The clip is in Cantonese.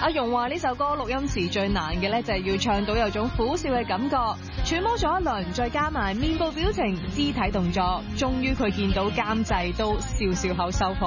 阿容話呢首歌錄音時最難嘅咧就係要唱到有種苦笑嘅感覺，揣摩咗一輪，再加埋面部表情、肢體動作，終於佢見到監製都笑笑口收貨。